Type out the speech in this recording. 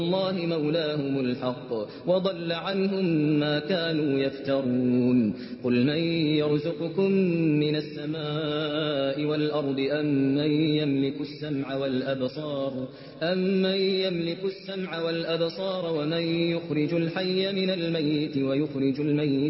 الله مولاهم الحق وضل عنهم ما كانوا يفترون قل من يرزقكم من السماء والأرض أمن يملك السمع والأبصار ومن يخرج الحي من الميت ويخرج الميت